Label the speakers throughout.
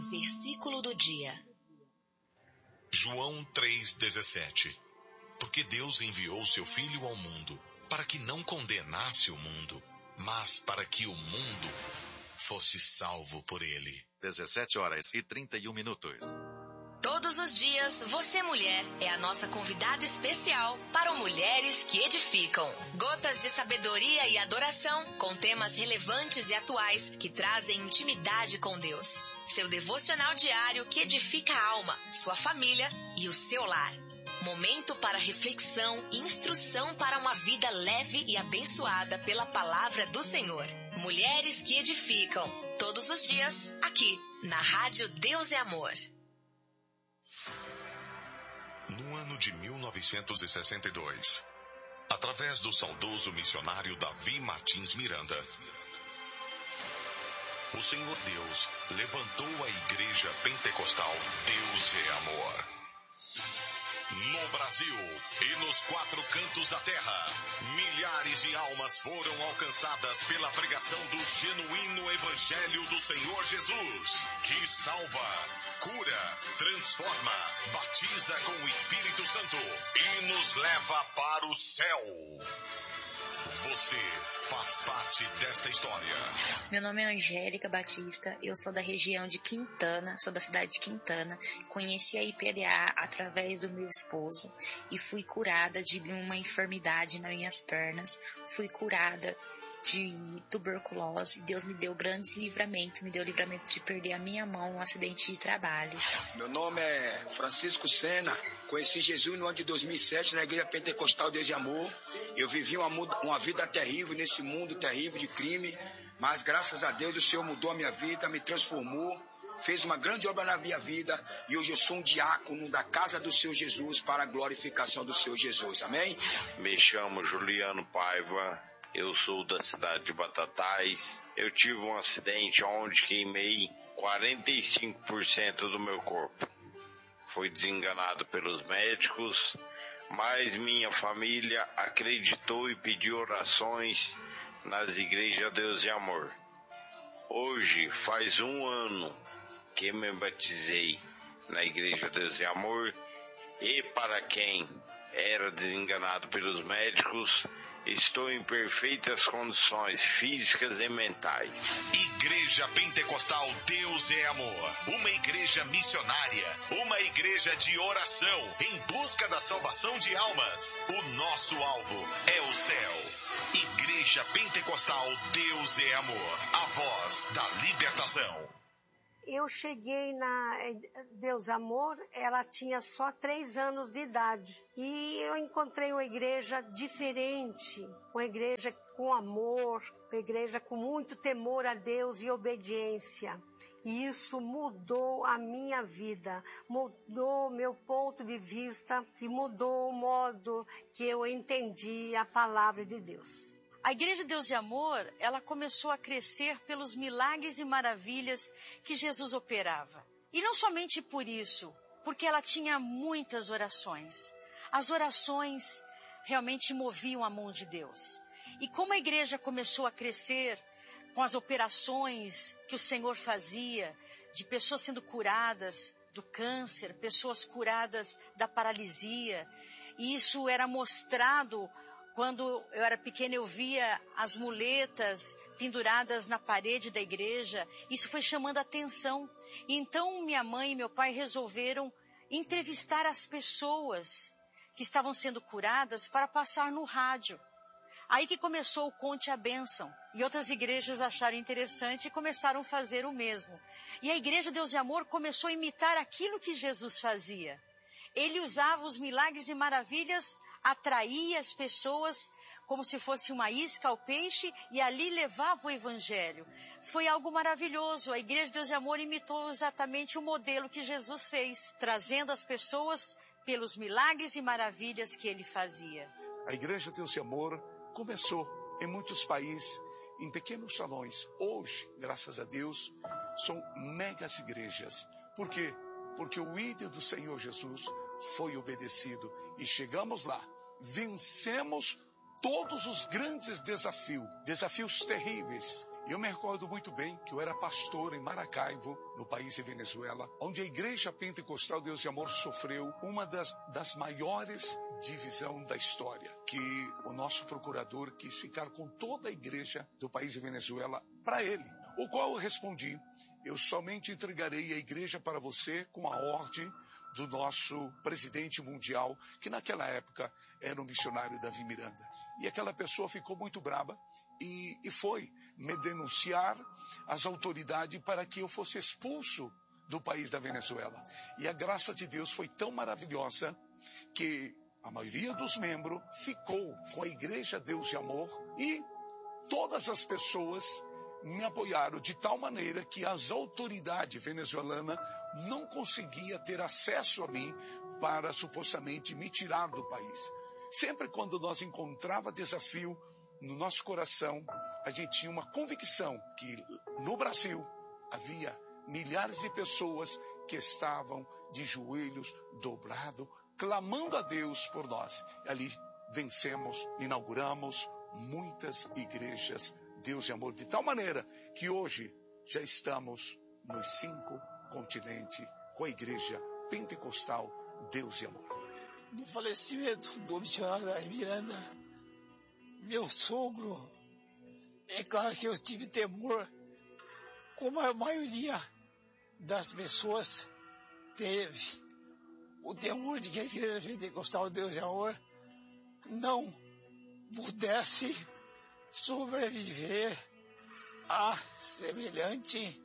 Speaker 1: Versículo do dia.
Speaker 2: João 3,17. Porque Deus enviou seu Filho ao mundo, para que não condenasse o mundo, mas para que o mundo fosse salvo por ele.
Speaker 3: 17h31.
Speaker 1: Todos os dias, você mulher é a nossa convidada especial para o Mulheres que Edificam. Gotas de sabedoria e adoração com temas relevantes e atuais que trazem intimidade com Deus. Seu devocional diário que edifica a alma, sua família e o seu lar. Momento para reflexão e instrução para uma vida leve e abençoada pela palavra do Senhor. Mulheres que Edificam. Todos os dias, aqui, na Rádio Deus é Amor.
Speaker 2: No ano de 1962, através do saudoso missionário Davi Martins Miranda, o Senhor Deus levantou a Igreja Pentecostal Deus é Amor. No Brasil e nos 4 cantos da terra, milhares de almas foram alcançadas pela pregação do genuíno Evangelho do Senhor Jesus, que salva, cura, transforma, batiza com o Espírito Santo e nos leva para o céu. Você faz parte desta história.
Speaker 4: Meu nome é Angélica Batista, eu sou da região de Quintana, sou da cidade de Quintana. Conheci a IPDA através do meu esposo e fui curada de uma enfermidade nas minhas pernas. Fui curada de tuberculose. Deus me deu grandes livramentos, me deu livramento de perder a minha mão em um acidente de trabalho.
Speaker 5: Meu nome é Francisco Sena, conheci Jesus no ano de 2007 na Igreja Pentecostal Deus e Amor. Eu vivi uma vida terrível nesse mundo terrível de crime, mas graças a Deus o Senhor mudou a minha vida, me transformou, fez uma grande obra na minha vida e hoje eu sou um diácono da casa do Senhor Jesus para a glorificação do Senhor Jesus. Amém?
Speaker 6: Me chamo Juliano Paiva. Eu sou da cidade de Batatais. Eu tive um acidente onde queimei 45% do meu corpo. Fui desenganado pelos médicos, mas minha família acreditou e pediu orações nas igrejas Deus e Amor. Hoje faz 1 ano que me batizei na igreja Deus e Amor e para quem era desenganado pelos médicos, estou em perfeitas condições físicas e mentais.
Speaker 2: Igreja Pentecostal Deus é Amor. Uma igreja missionária. Uma igreja de oração em busca da salvação de almas. O nosso alvo é o céu. Igreja Pentecostal Deus é Amor. A voz da libertação.
Speaker 7: Eu cheguei na Deus Amor, ela tinha só 3 anos de idade. E eu encontrei uma igreja diferente, uma igreja com amor, uma igreja com muito temor a Deus e obediência. E isso mudou a minha vida, mudou meu ponto de vista e mudou o modo que eu entendi a palavra de Deus.
Speaker 8: A Igreja Deus e Amor, ela começou a crescer pelos milagres e maravilhas que Jesus operava. E não somente por isso, porque ela tinha muitas orações. As orações realmente moviam a mão de Deus. E como a igreja começou a crescer com as operações que o Senhor fazia, de pessoas sendo curadas do câncer, pessoas curadas da paralisia, e isso era mostrado. Quando eu era pequena, eu via as muletas penduradas na parede da igreja. Isso foi chamando a atenção. Então, minha mãe e meu pai resolveram entrevistar as pessoas que estavam sendo curadas para passar no rádio. Aí que começou o Conte a Bênção. E outras igrejas acharam interessante e começaram a fazer o mesmo. E a Igreja Deus e Amor começou a imitar aquilo que Jesus fazia. Ele usava os milagres e maravilhas, atraía as pessoas como se fosse uma isca ao peixe e ali levava o evangelho. Foi algo maravilhoso. A Igreja Deus e Amor imitou exatamente o modelo que Jesus fez, trazendo as pessoas pelos milagres e maravilhas que ele fazia.
Speaker 9: A Igreja Deus e Amor começou em muitos países, em pequenos salões. Hoje, graças a Deus, são megas igrejas. Por quê? Porque o ídolo do Senhor Jesus foi obedecido e chegamos lá, vencemos todos os grandes desafios terríveis, Eu me recordo muito bem que eu era pastor em Maracaibo, no país de Venezuela, onde a Igreja Pentecostal Deus de Amor sofreu uma das maiores divisões da história, que o nosso procurador quis ficar com toda a igreja do país de Venezuela para ele, o qual eu respondi: eu somente entregarei a igreja para você com a ordem do nosso presidente mundial, que naquela época era o missionário Davi Miranda. E aquela pessoa ficou muito braba e foi me denunciar às autoridades para que eu fosse expulso do país da Venezuela. E a graça de Deus foi tão maravilhosa que a maioria dos membros ficou com a Igreja Deus de Amor e todas as pessoas me apoiaram de tal maneira que as autoridades venezuelanas não conseguiam ter acesso a mim para supostamente me tirar do país. Sempre quando nós encontrava desafio no nosso coração, a gente tinha uma convicção que no Brasil havia milhares de pessoas que estavam de joelhos dobrados, clamando a Deus por nós. E ali vencemos, inauguramos muitas igrejas Deus de Amor, de tal maneira que hoje já estamos nos 5 continentes com a Igreja Pentecostal Deus de Amor.
Speaker 10: No falecimento do missionário Davi Miranda, meu sogro, é claro que eu tive temor, como a maioria das pessoas teve, o temor de que a Igreja Pentecostal Deus de Amor não pudesse sobreviver a semelhante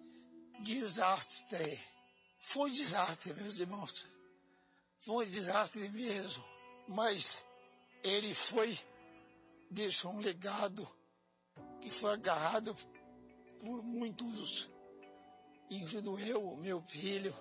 Speaker 10: desastre. Foi um desastre, meus irmãos. Foi um desastre mesmo. Mas ele deixou um legado que foi agarrado por muitos, incluindo eu, meu filho,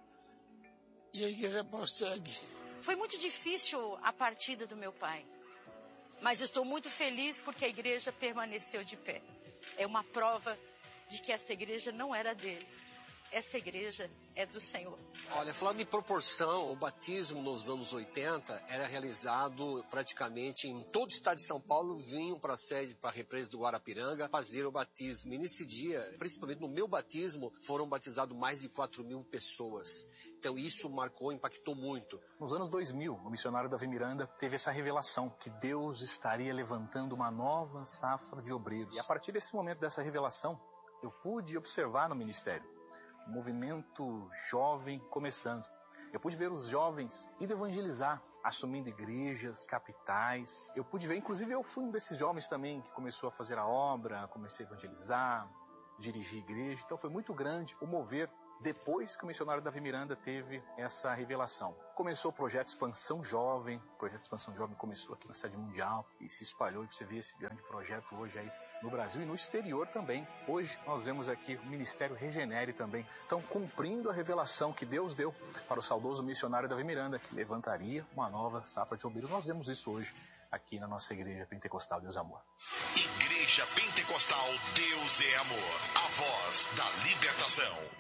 Speaker 10: e a igreja prossegue.
Speaker 8: Foi muito difícil a partida do meu pai, mas eu estou muito feliz porque a igreja permaneceu de pé. É uma prova de que esta igreja não era dele. Esta igreja é do Senhor.
Speaker 11: Olha, falando em proporção, o batismo nos anos 80 era realizado praticamente em todo o estado de São Paulo, vinham para a sede, para a represa do Guarapiranga, fazer o batismo. E nesse dia, principalmente no meu batismo, foram batizados mais de 4.000 pessoas. Então isso marcou, impactou muito.
Speaker 12: Nos anos 2000, o missionário Davi Miranda teve essa revelação que Deus estaria levantando uma nova safra de obreiros. E a partir desse momento, dessa revelação, eu pude observar no ministério um movimento jovem começando. Eu pude ver os jovens indo evangelizar, assumindo igrejas, capitais. Eu pude ver, inclusive eu fui um desses jovens também que começou a fazer a obra, comecei a evangelizar, dirigir igreja. Então foi muito grande o mover depois que o missionário Davi Miranda teve essa revelação. Começou o projeto Expansão Jovem. O projeto Expansão Jovem começou aqui na sede mundial e se espalhou. E você vê esse grande projeto hoje aí no Brasil e no exterior também. Hoje nós vemos aqui o Ministério Regenere também. Então, cumprindo a revelação que Deus deu para o saudoso missionário Davi Miranda, que levantaria uma nova safra de obreiros. Nós vemos isso hoje aqui na nossa Igreja Pentecostal Deus é Amor.
Speaker 2: Igreja Pentecostal Deus é Amor. A voz da libertação.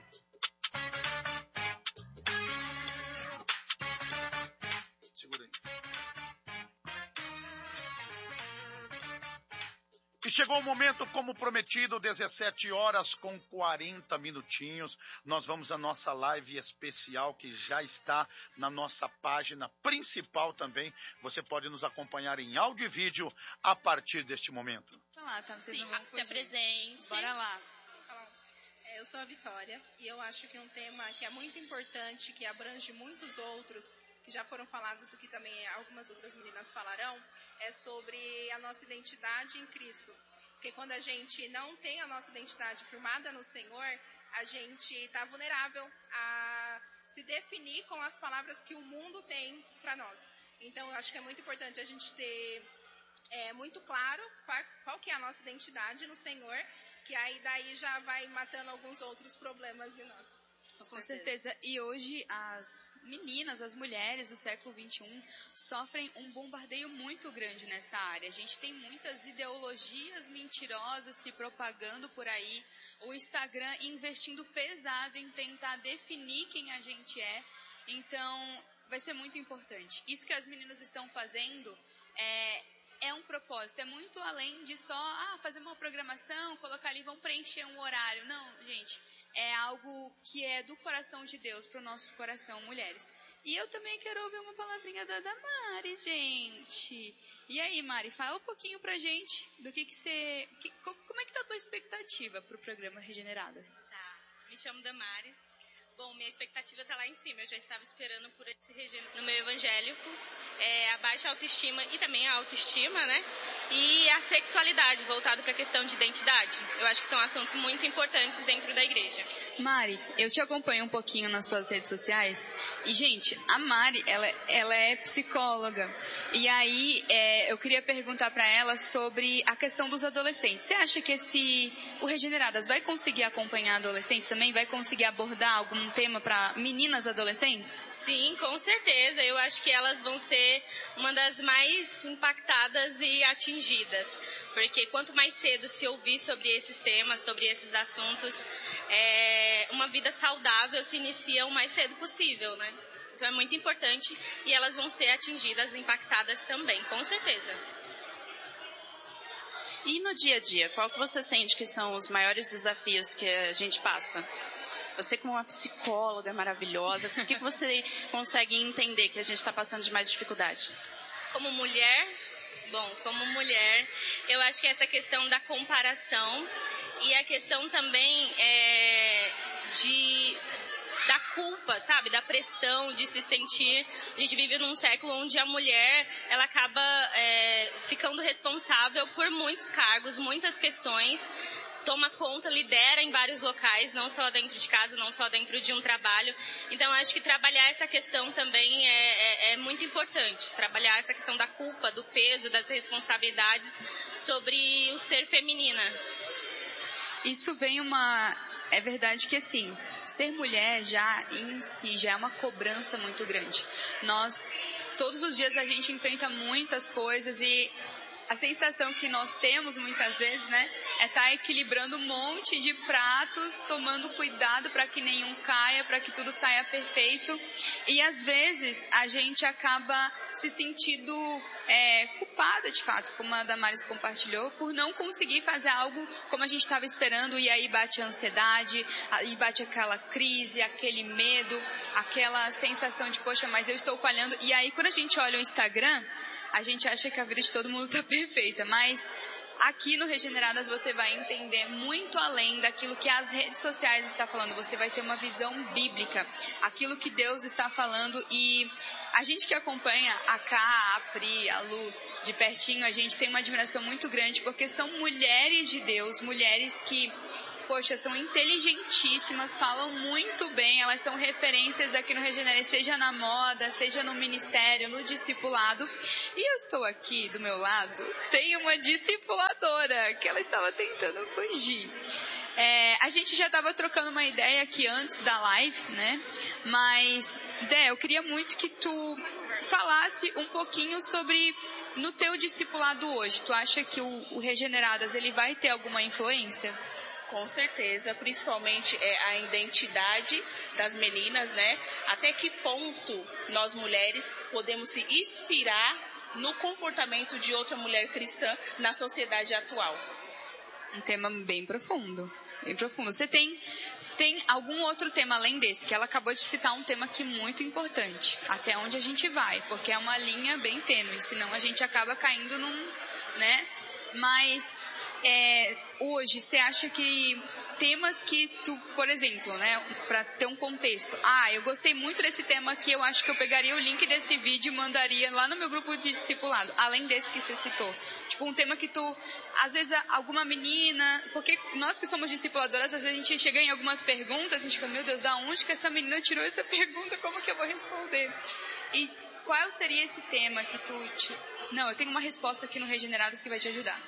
Speaker 13: E chegou o momento, como prometido, 17 horas com 40 minutinhos. Nós vamos à nossa live especial, que já está na nossa página principal também. Você pode nos acompanhar em áudio e vídeo a partir deste momento.
Speaker 14: Olá, tá? Vocês
Speaker 15: Sim,
Speaker 14: não vão
Speaker 15: se apresente.
Speaker 14: Bora lá.
Speaker 15: Eu sou a Vitória e eu acho que um tema que é muito importante, que abrange muitos outros, que já foram falados aqui também, algumas outras meninas falarão, é sobre a nossa identidade em Cristo. Porque quando a gente não tem a nossa identidade firmada no Senhor, a gente está vulnerável a se definir com as palavras que o mundo tem para nós. Então, eu acho que é muito importante a gente ter muito claro qual que é a nossa identidade no Senhor, que aí daí já vai matando alguns outros problemas em nós.
Speaker 14: Com certeza. E hoje as meninas, as mulheres do século XXI sofrem um bombardeio muito grande nessa área. A gente tem muitas ideologias mentirosas se propagando por aí. O Instagram investindo pesado em tentar definir quem a gente é. Então, vai ser muito importante. Isso que as meninas estão fazendo é um propósito, é muito além de só fazer uma programação, colocar ali, vamos preencher um horário. Não, gente, é algo que é do coração de Deus para o nosso coração, mulheres. E eu também quero ouvir uma palavrinha da Mari, gente. E aí, Mari, fala um pouquinho pra gente do que você... como é que tá a tua expectativa pro programa Regeneradas?
Speaker 16: Tá, me chamo Damares. Bom, minha expectativa tá lá em cima. Eu já estava esperando por esse no meu evangélico. A baixa autoestima e também a autoestima, né? E a sexualidade, voltado para a questão de identidade. Eu acho que são assuntos muito importantes dentro da igreja.
Speaker 14: Mari, eu te acompanho um pouquinho nas tuas redes sociais. E, gente, a Mari, ela é psicóloga. E aí, eu queria perguntar para ela sobre a questão dos adolescentes. Você acha que o Regeneradas vai conseguir acompanhar adolescentes também? Vai conseguir abordar algum tema para meninas adolescentes?
Speaker 16: Sim, com certeza. Eu acho que elas vão ser uma das mais impactadas e atingidas. Porque quanto mais cedo se ouvir sobre esses temas, sobre esses assuntos, uma vida saudável se inicia o mais cedo possível, né? Então é muito importante e elas vão ser atingidas, impactadas também, com certeza.
Speaker 17: E no dia a dia, qual que você sente que são os maiores desafios que a gente passa? Você como uma psicóloga maravilhosa, o que você consegue entender que a gente está passando de mais dificuldade?
Speaker 16: Como mulher, eu acho que essa questão da comparação e a questão também da culpa, sabe? Da pressão de se sentir... A gente vive num século onde a mulher, ela acaba ficando responsável por muitos cargos, muitas questões, toma conta, lidera em vários locais, não só dentro de casa, não só dentro de um trabalho. Então, acho que trabalhar essa questão também é muito importante. Trabalhar essa questão da culpa, do peso, das responsabilidades sobre o ser feminina.
Speaker 14: Isso vem É verdade que, assim, ser mulher já em si já é uma cobrança muito grande. Todos os dias a gente enfrenta muitas coisas e a sensação que nós temos muitas vezes, né, é estar equilibrando um monte de pratos, tomando cuidado para que nenhum caia, para que tudo saia perfeito. E às vezes a gente acaba se sentindo culpada, de fato, como a Damares compartilhou, por não conseguir fazer algo como a gente estava esperando, e aí bate a ansiedade, aí bate aquela crise, aquele medo, aquela sensação de, poxa, mas eu estou falhando. E aí quando a gente olha o Instagram, a gente acha que a vida de todo mundo está perfeita, mas aqui no Regeneradas você vai entender muito além daquilo que as redes sociais estão falando. Você vai ter uma visão bíblica, aquilo que Deus está falando. E a gente que acompanha a Ká, a Pri, a Lu de pertinho, a gente tem uma admiração muito grande, porque são mulheres de Deus, mulheres que, poxa, são inteligentíssimas, falam muito bem, elas são referências aqui no Regeneradas, seja na moda, seja no ministério, no discipulado. E eu estou aqui do meu lado, tem uma discipuladora que ela estava tentando fugir. A gente já estava trocando uma ideia aqui antes da live, né? Mas, Dé, eu queria muito que tu falasse um pouquinho sobre, no teu discipulado hoje, tu acha que o Regeneradas ele vai ter alguma influência?
Speaker 18: Com certeza, principalmente a identidade das meninas, né? Até que ponto nós mulheres podemos se inspirar no comportamento de outra mulher cristã na sociedade atual.
Speaker 14: Um tema bem profundo, bem profundo. Você tem algum outro tema além desse? Que ela acabou de citar um tema que é muito importante. Até onde a gente vai? Porque é uma linha bem tênue, senão a gente acaba caindo né? Mas... hoje, você acha que temas que tu, por exemplo, né, para ter um contexto, eu gostei muito desse tema aqui, eu acho que eu pegaria o link desse vídeo e mandaria lá no meu grupo de discipulado, além desse que você citou, tipo um tema que tu, às vezes alguma menina, porque nós que somos discipuladoras, às vezes a gente chega em algumas perguntas, a gente fica, meu Deus, da onde que essa menina tirou essa pergunta, como que eu vou responder? E qual seria esse tema que não, eu tenho uma resposta aqui no Regenerados que vai te ajudar.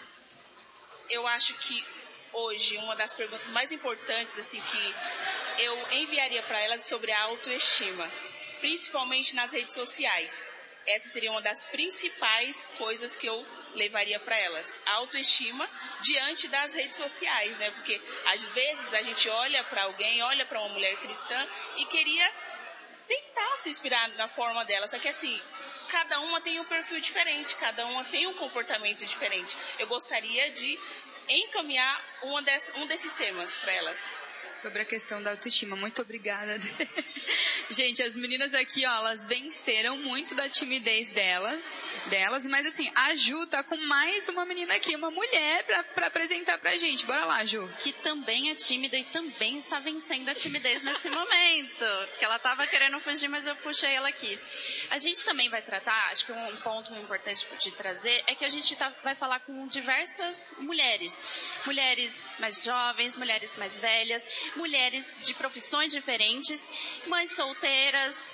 Speaker 18: Eu acho que hoje uma das perguntas mais importantes assim que eu enviaria para elas sobre a autoestima, principalmente nas redes sociais. Essa seria uma das principais coisas que eu levaria para elas. A autoestima diante das redes sociais, né? Porque às vezes a gente olha para alguém, olha para uma mulher cristã e queria tentar se inspirar na forma dela, só que assim, cada uma tem um perfil diferente, cada uma tem um comportamento diferente. Eu gostaria de encaminhar um desses temas para elas.
Speaker 14: Sobre a questão da autoestima, muito obrigada. Gente, as meninas aqui, ó, elas venceram muito da timidez delas, mas assim, a Ju tá com mais uma menina aqui, uma mulher pra apresentar pra gente. Bora lá, Ju.
Speaker 17: Que também é tímida e também está vencendo a timidez nesse momento. Que ela tava querendo fugir, mas eu puxei ela aqui. A gente também vai tratar, acho que um ponto importante de trazer é que a gente vai falar com diversas mulheres. Mulheres mais jovens, mulheres mais velhas, mulheres de profissões diferentes, mães solteiras,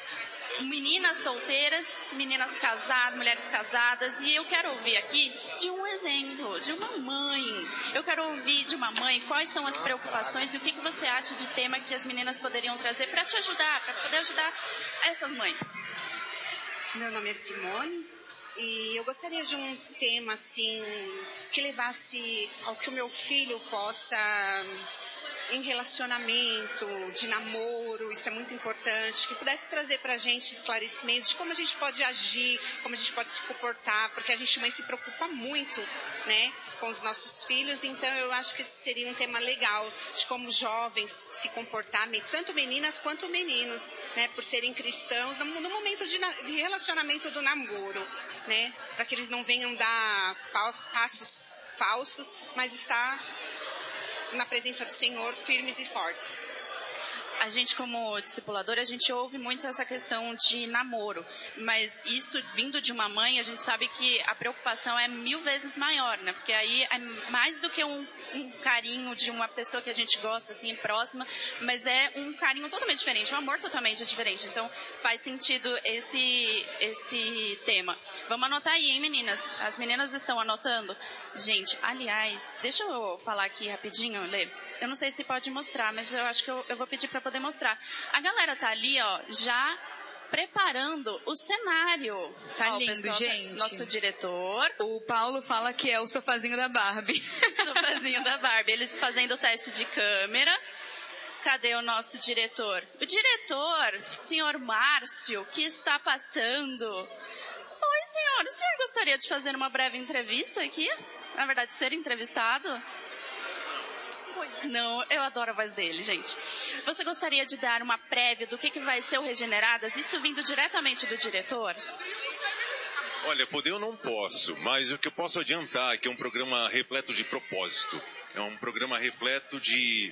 Speaker 17: meninas casadas, mulheres casadas, e eu quero ouvir aqui de um exemplo, de uma mãe. Eu quero ouvir de uma mãe quais são as preocupações e o que você acha de tema que as meninas poderiam trazer para te ajudar, para poder ajudar essas mães.
Speaker 19: Meu nome é Simone e eu gostaria de um tema assim que levasse ao que o meu filho possa, em relacionamento, de namoro, isso é muito importante, que pudesse trazer pra gente esclarecimentos de como a gente pode agir, como a gente pode se comportar, porque a gente mãe se preocupa muito, né, com os nossos filhos, então eu acho que esse seria um tema legal, de como jovens se comportar, tanto meninas quanto meninos, né, por serem cristãos, no momento de relacionamento do namoro, né, para que eles não venham dar passos falsos, mas estar na presença do Senhor, firmes e fortes.
Speaker 17: A gente, como discipuladora, a gente ouve muito essa questão de namoro, mas isso vindo de uma mãe, a gente sabe que a preocupação é 1000 vezes maior, né? Porque aí é mais do que um carinho de uma pessoa que a gente gosta, assim, próxima, mas é um carinho totalmente diferente, um amor totalmente diferente. Então, faz sentido esse tema. Vamos anotar aí, hein, meninas? As meninas estão anotando? Gente, aliás, deixa eu falar aqui rapidinho, Lê. Eu não sei se pode mostrar, mas eu acho que eu vou pedir para poder mostrar. A galera tá ali, ó, já preparando o cenário.
Speaker 14: Tá
Speaker 17: ó,
Speaker 14: lindo,
Speaker 17: pessoal,
Speaker 14: gente.
Speaker 17: Nosso diretor.
Speaker 14: O Paulo fala que é o sofazinho da Barbie.
Speaker 17: Sofazinho da Barbie. Eles fazendo o teste de câmera. Cadê o nosso diretor? O diretor, senhor Márcio, que está passando. Oi, senhor. O senhor gostaria de fazer uma breve entrevista aqui? Na verdade, ser entrevistado? Pois não, eu adoro a voz dele, gente. Você gostaria de dar uma prévia do que vai ser o Regeneradas? Isso vindo diretamente do diretor?
Speaker 20: Olha, poder eu não posso, mas o que eu posso adiantar é que é um programa repleto de propósito. É um programa repleto de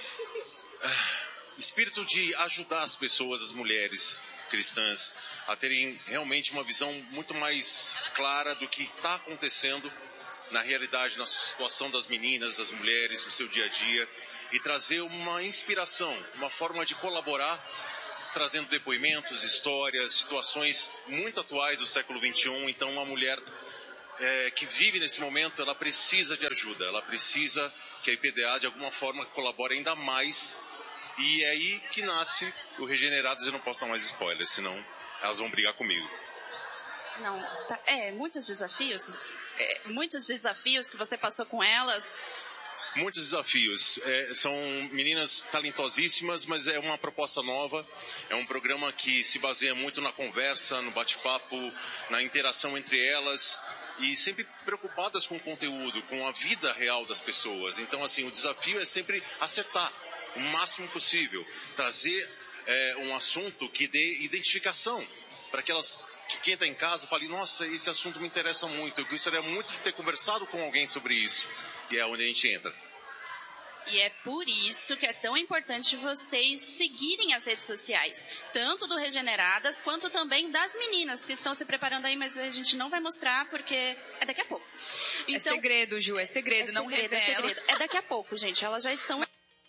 Speaker 20: espírito de ajudar as pessoas, as mulheres cristãs, a terem realmente uma visão muito mais clara do que está acontecendo na realidade, na situação das meninas, das mulheres, no seu dia a dia, e trazer uma inspiração, uma forma de colaborar, trazendo depoimentos, histórias, situações muito atuais do século XXI. Então, uma mulher que vive nesse momento, ela precisa de ajuda, ela precisa que a IPDA, de alguma forma, colabore ainda mais, e é aí que nasce o Regenerados. Eu não posso dar mais spoilers, senão elas vão brigar comigo.
Speaker 17: Não, muitos desafios. Muitos desafios que você passou com elas?
Speaker 20: Muitos desafios. São meninas talentosíssimas, mas é uma proposta nova. É um programa que se baseia muito na conversa, no bate-papo, na interação entre elas e sempre preocupadas com o conteúdo, com a vida real das pessoas. Então, assim, o desafio é sempre acertar o máximo possível, trazer um assunto que dê identificação para que elas... Quem está em casa fala, nossa, esse assunto me interessa muito, eu gostaria muito de ter conversado com alguém sobre isso, e é onde a gente entra.
Speaker 17: E é por isso que é tão importante vocês seguirem as redes sociais, tanto do Regeneradas, quanto também das meninas que estão se preparando aí, mas a gente não vai mostrar porque é daqui a pouco.
Speaker 14: Então, é segredo, Ju, é segredo, não revela.
Speaker 17: É segredo, é daqui a pouco, gente, elas já estão...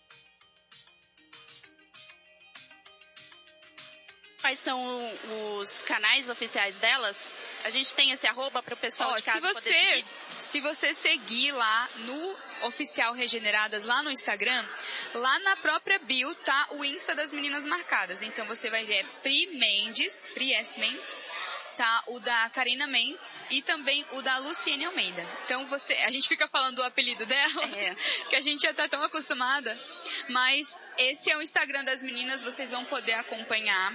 Speaker 17: Quais são os canais oficiais delas? A gente tem esse @ para o pessoal de casa poder seguir.
Speaker 14: Se você seguir lá no Oficial Regeneradas, lá no Instagram, lá na própria bio tá o Insta das meninas marcadas. Então você vai ver Pri S. Mendes, tá o da Karina Mendes e também o da Luciene Almeida. Então a gente fica falando do apelido dela, que a gente já tá tão acostumada, mas esse é o Instagram das meninas, vocês vão poder acompanhar.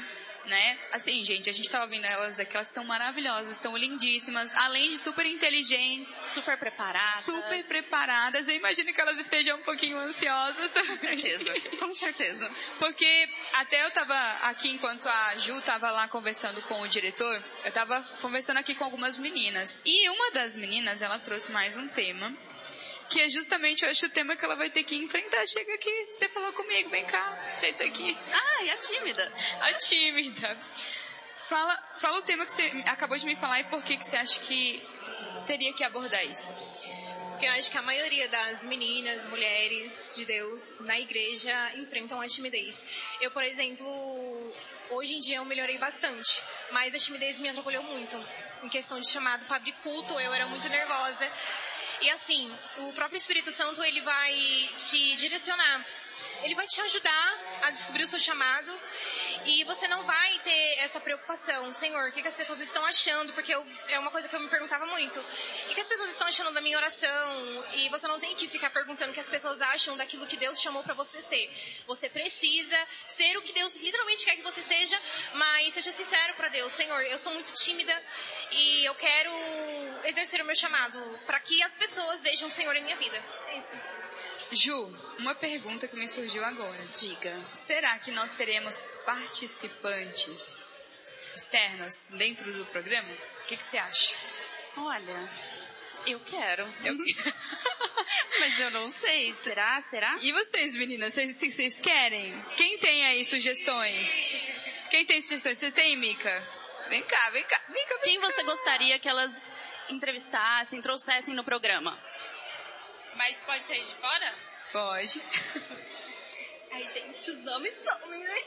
Speaker 14: né? Assim, gente, a gente tava vendo elas aqui, elas estão maravilhosas, estão lindíssimas, além de super inteligentes.
Speaker 17: Super preparadas.
Speaker 14: Super preparadas. Eu imagino que elas estejam um pouquinho ansiosas também.
Speaker 17: Com certeza, com certeza.
Speaker 14: Porque até eu tava aqui, enquanto a Ju tava lá conversando com o diretor, eu tava conversando aqui com algumas meninas. E uma das meninas, ela trouxe mais um tema, que é justamente, eu acho, o tema que ela vai ter que enfrentar. Chega aqui, você falou comigo, vem cá, senta aqui.
Speaker 17: Ah, e a tímida?
Speaker 14: A tímida. Fala o tema que você acabou de me falar e por que você acha que teria que abordar isso.
Speaker 21: Porque eu acho que a maioria das meninas, mulheres de Deus na igreja enfrentam a timidez. Eu, por exemplo, hoje em dia eu melhorei bastante, mas a timidez me atrapalhou muito. Em questão de chamado para abrir culto, eu era muito nervosa. E assim, o próprio Espírito Santo, ele vai te direcionar. Ele vai te ajudar a descobrir o seu chamado e você não vai ter essa preocupação. Senhor, o que as pessoas estão achando? Porque é uma coisa que eu me perguntava muito. O que as pessoas estão achando da minha oração? E você não tem que ficar perguntando o que as pessoas acham daquilo que Deus chamou para você ser. Você precisa ser o que Deus literalmente quer que você seja, mas seja sincero para Deus. Senhor, eu sou muito tímida e eu quero exercer o meu chamado para que as pessoas vejam o Senhor em minha vida. É isso.
Speaker 14: Ju, uma pergunta que me surgiu agora.
Speaker 17: Diga.
Speaker 14: Será que nós teremos participantes externas dentro do programa? O que você acha?
Speaker 17: Olha, eu quero. Mas eu não sei. Será?
Speaker 14: E vocês, meninas? Vocês querem? Quem tem aí sugestões? Quem tem sugestões? Você tem, Mica? Vem cá.
Speaker 17: Quem você gostaria que elas entrevistassem, trouxessem no programa?
Speaker 16: Mas pode sair de fora?
Speaker 14: Pode.
Speaker 21: Ai, gente, os nomes somem, né?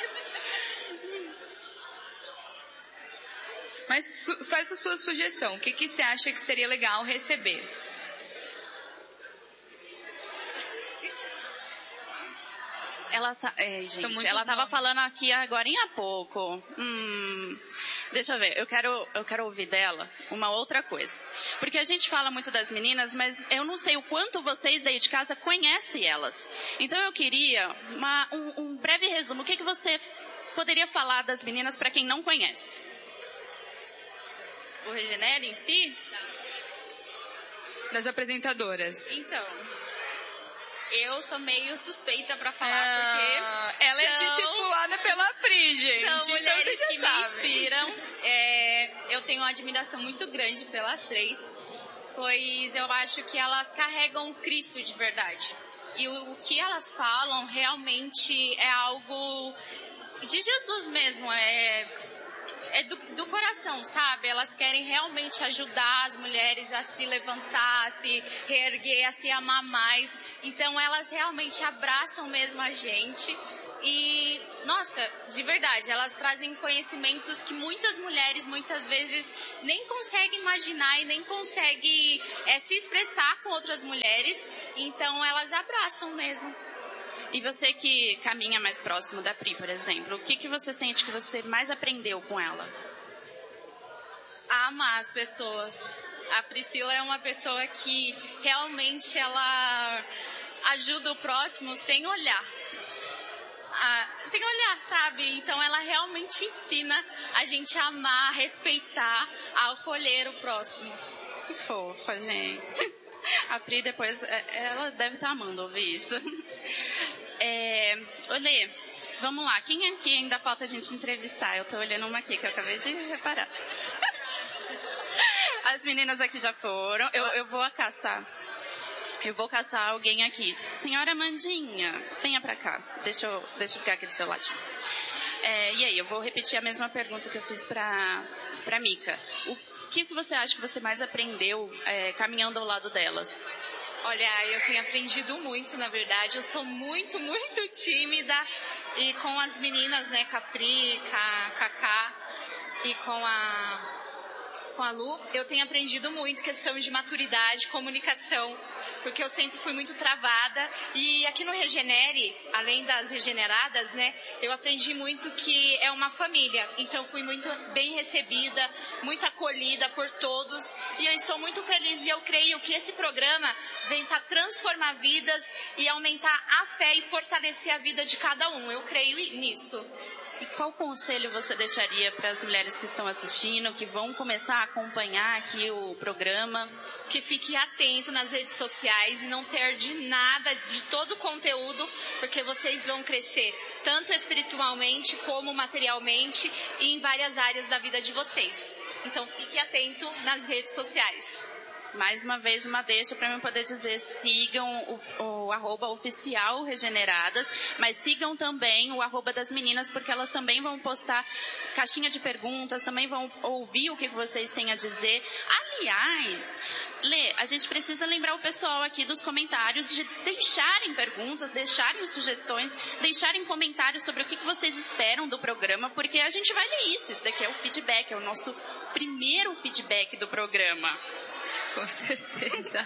Speaker 14: Mas faz a sua sugestão. O que você acha que seria legal receber?
Speaker 17: Ela tava falando aqui agora há pouco. Deixa eu ver, eu quero ouvir dela uma outra coisa. Porque a gente fala muito das meninas, mas eu não sei o quanto vocês daí de casa conhecem elas. Então eu queria um breve resumo. O que você poderia falar das meninas para quem não conhece?
Speaker 16: O Regenere em si?
Speaker 14: Das apresentadoras.
Speaker 16: Então, eu sou meio suspeita pra falar, porque...
Speaker 14: Ela é discipulada pela Pri, gente.
Speaker 16: São mulheres
Speaker 14: então
Speaker 16: que me inspiram. Eu tenho uma admiração muito grande pelas três, pois eu acho que elas carregam Cristo de verdade. E o que elas falam realmente é algo de Jesus mesmo, é do coração, sabe? Elas querem realmente ajudar as mulheres a se levantar, a se reerguer, a se amar mais. Então elas realmente abraçam mesmo a gente. E, nossa, de verdade, elas trazem conhecimentos que muitas mulheres, muitas vezes, nem conseguem imaginar e nem conseguem se expressar com outras mulheres. Então elas abraçam mesmo.
Speaker 17: E você que caminha mais próximo da Pri, por exemplo, o que você sente que você mais aprendeu com ela?
Speaker 16: A amar as pessoas. A Priscila é uma pessoa que realmente ela ajuda o próximo sem olhar. Sem olhar, sabe? Então ela realmente ensina a gente a amar, a respeitar, a acolher o próximo.
Speaker 17: Que fofa, gente. A Pri depois, ela deve estar amando ouvir isso. Olê, vamos lá. Quem aqui ainda falta a gente entrevistar? Eu tô olhando uma aqui que eu acabei de reparar. As meninas aqui já foram. Eu vou caçar. Eu vou caçar alguém aqui. Senhora Amandinha, venha pra cá. Deixa eu ficar aqui do seu ladinho. E aí, eu vou repetir a mesma pergunta que eu fiz pra Mica. O que você acha que você mais aprendeu caminhando ao lado delas?
Speaker 22: Olha, eu tenho aprendido muito, na verdade. Eu sou muito, muito tímida. E com as meninas, né, com a Pri, com a Cacá e com a Lu, eu tenho aprendido muito questão de maturidade, comunicação, porque eu sempre fui muito travada. E aqui no Regenere, além das regeneradas, né, eu aprendi muito que é uma família. Então fui muito bem recebida, muito acolhida por todos. E eu estou muito feliz e eu creio que esse programa vem para transformar vidas e aumentar a fé e fortalecer a vida de cada um. Eu creio nisso.
Speaker 17: E qual conselho você deixaria para as mulheres que estão assistindo, que vão começar a acompanhar aqui o programa?
Speaker 22: Que fique atento nas redes sociais e não perde nada de todo o conteúdo, porque vocês vão crescer tanto espiritualmente como materialmente e em várias áreas da vida de vocês. Então fique atento nas redes sociais.
Speaker 17: Mais uma vez, uma deixa para eu poder dizer, sigam o @oficial Regeneradas, mas sigam também o @ das meninas, porque elas também vão postar caixinha de perguntas, também vão ouvir o que vocês têm a dizer. Aliás, Lê, a gente precisa lembrar o pessoal aqui dos comentários de deixarem perguntas, deixarem sugestões, deixarem comentários sobre o que vocês esperam do programa, porque a gente vai ler isso. Isso daqui é o feedback, é o nosso primeiro feedback do programa.
Speaker 14: Com certeza.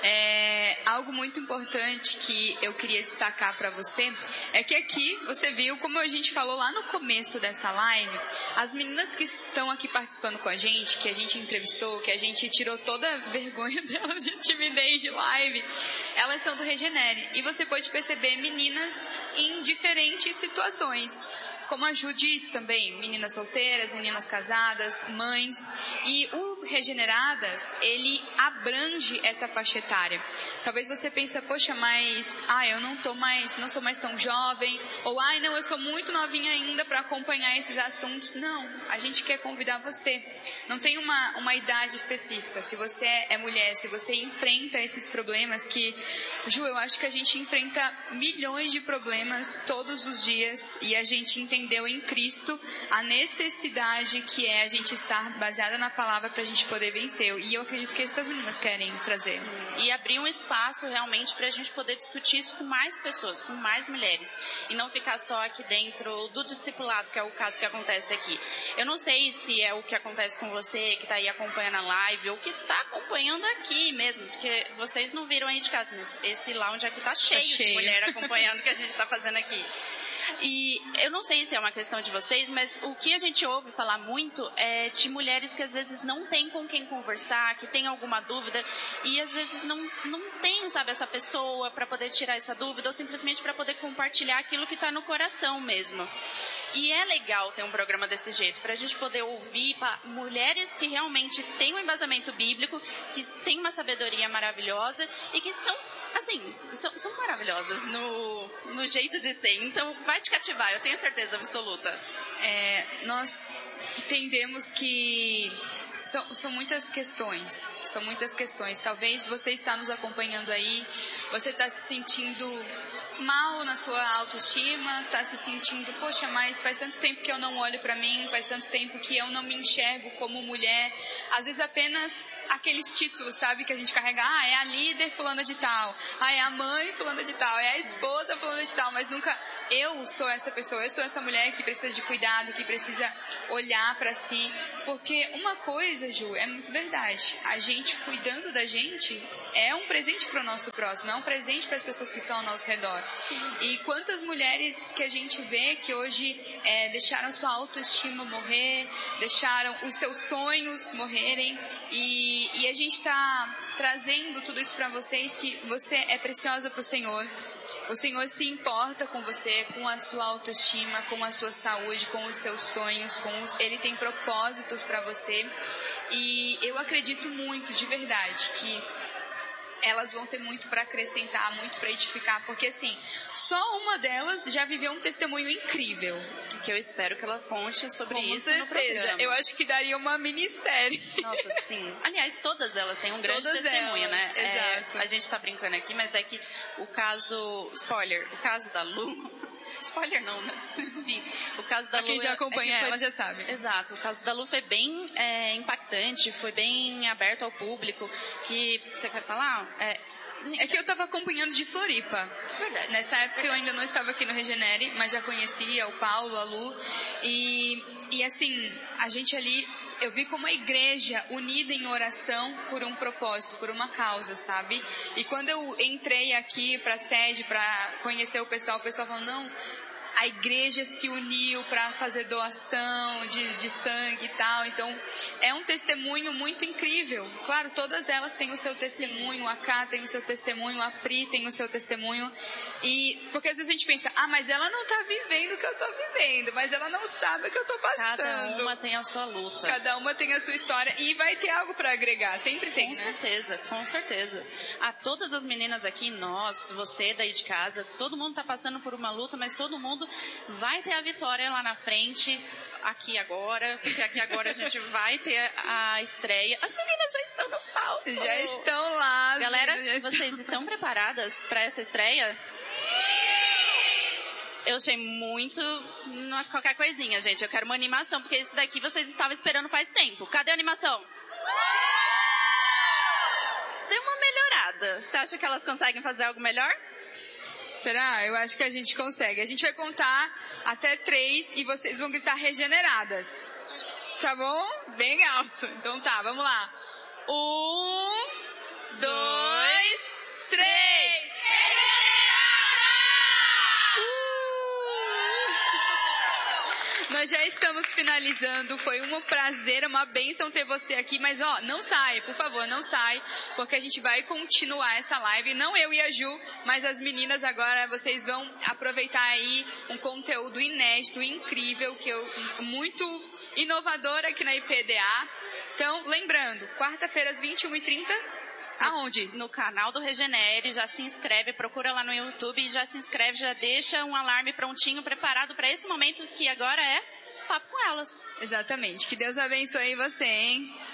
Speaker 14: Algo muito importante que eu queria destacar para você é que aqui você viu, como a gente falou lá no começo dessa live, as meninas que estão aqui participando com a gente, que a gente entrevistou, que a gente tirou toda a vergonha delas de timidez de live, elas são do Regenere. E você pode perceber meninas em diferentes situações. Como a Ju disse também, meninas solteiras, meninas casadas, mães. E o Regeneradas, ele abrange essa faixa etária. Talvez você pense, poxa, mas eu não sou mais tão jovem. Ou, não, eu sou muito novinha ainda para acompanhar esses assuntos. Não, a gente quer convidar você. Não tem uma idade específica. Se você é mulher, se você enfrenta esses problemas que... Ju, eu acho que a gente enfrenta milhões de problemas todos os dias e a gente entendeu em Cristo a necessidade que é a gente estar baseada na palavra para a gente poder vencer. E eu acredito que é isso que as meninas querem trazer.
Speaker 17: Sim. E abrir um espaço realmente para a gente poder discutir isso com mais pessoas, com mais mulheres. E não ficar só aqui dentro do discipulado, que é o caso que acontece aqui. Eu não sei se é o que acontece com você, que está aí acompanhando a live, ou que está acompanhando aqui mesmo, porque vocês não viram aí de casa, mas esse lounge aqui está cheio de mulher acompanhando o que a gente está fazendo aqui. E eu não sei se é uma questão de vocês, mas o que a gente ouve falar muito é de mulheres que às vezes não tem com quem conversar, que tem alguma dúvida e às vezes não tem, sabe, essa pessoa para poder tirar essa dúvida ou simplesmente para poder compartilhar aquilo que está no coração mesmo. E é legal ter um programa desse jeito, para a gente poder ouvir mulheres que realmente têm um embasamento bíblico, que têm uma sabedoria maravilhosa e que estão, assim, são maravilhosas no jeito de ser. Então, vai te cativar, eu tenho certeza absoluta.
Speaker 14: Nós entendemos que são muitas questões. Talvez você está nos acompanhando aí, você está se sentindo mal na sua autoestima, está se sentindo, poxa, mas faz tanto tempo que eu não olho para mim, faz tanto tempo que eu não me enxergo como mulher. Às vezes apenas aqueles títulos, sabe, que a gente carrega, é a líder fulana de tal, é a mãe fulana de tal, é a esposa fulana de tal, mas nunca eu sou essa pessoa, eu sou essa mulher que precisa de cuidado, que precisa olhar para si, porque uma coisa, Ju, é muito verdade, a gente cuidando da gente é um presente para o nosso próximo, é um presente para as pessoas que estão ao nosso redor. Sim. E quantas mulheres que a gente vê que hoje deixaram sua autoestima morrer, deixaram os seus sonhos morrerem, e a gente está trazendo tudo isso para vocês, que você é preciosa para o Senhor. O Senhor se importa com você, com a sua autoestima, com a sua saúde, com os seus sonhos, Ele tem propósitos para você. E eu acredito muito, de verdade, que elas vão ter muito para acrescentar, muito para edificar, porque assim, só uma delas já viveu um testemunho incrível.
Speaker 17: Que eu espero que ela conte sobre isso
Speaker 14: certeza.
Speaker 17: No programa.
Speaker 14: Eu acho que daria uma minissérie.
Speaker 17: Nossa, sim. Aliás, todas elas têm um grande testemunho, né?
Speaker 14: Exato.
Speaker 17: A gente tá brincando aqui, mas é que o caso... Spoiler, o caso da Lu... Spoiler não, né? Mas enfim, o caso da Lu...
Speaker 14: Quem já acompanha ela já sabe.
Speaker 17: Exato, o caso da Lu foi bem impactante, foi bem aberto ao público, que... Você quer falar?
Speaker 14: É que eu estava acompanhando de Floripa.
Speaker 17: Verdade.
Speaker 14: Nessa época eu ainda não estava aqui no Regenere, mas já conhecia o Paulo, a Lu. E assim, a gente ali, eu vi como a igreja unida em oração por um propósito, por uma causa, sabe? E quando eu entrei aqui para a sede, para conhecer o pessoal falou, não, a igreja se uniu para fazer doação de sangue e tal. Então, é um testemunho muito incrível. Claro, todas elas têm o seu testemunho, a Ká tem o seu testemunho, a Pri tem o seu testemunho. E porque às vezes a gente pensa, mas ela não está vivendo o que eu estou vivendo, mas ela não sabe o que eu estou passando.
Speaker 17: Cada uma tem a sua luta.
Speaker 14: Cada uma tem a sua história e vai ter algo para agregar, sempre tem,
Speaker 17: com certeza, com certeza. A todas as meninas aqui, nós, você daí de casa, todo mundo está passando por uma luta, mas todo mundo vai ter a vitória lá na frente, aqui agora, porque aqui agora a gente vai ter a estreia. As meninas já estão no palco.
Speaker 14: Já estão lá.
Speaker 17: Galera, vocês estão preparadas para essa estreia? Eu achei muito qualquer coisinha, gente. Eu quero uma animação, porque isso daqui vocês estavam esperando faz tempo. Cadê a animação? Deu uma melhorada. Você acha que elas conseguem fazer algo melhor?
Speaker 14: Será? Eu acho que a gente consegue. A gente vai contar até 3 e vocês vão gritar regeneradas. Tá bom? Bem alto. Então tá, vamos lá. 1, 2, 3. Nós já estamos finalizando, foi um prazer, uma bênção ter você aqui, mas não sai, por favor, não sai, porque a gente vai continuar essa live, não eu e a Ju, mas as meninas agora, vocês vão aproveitar aí um conteúdo inédito, incrível, muito inovador aqui na IPDA. Então, lembrando, quarta-feira às 21h30, aonde?
Speaker 17: No canal do Regenere, já se inscreve, procura lá no YouTube e já se inscreve, já deixa um alarme prontinho, preparado para esse momento que agora é Papo com Elas.
Speaker 14: Exatamente. Que Deus abençoe você, hein?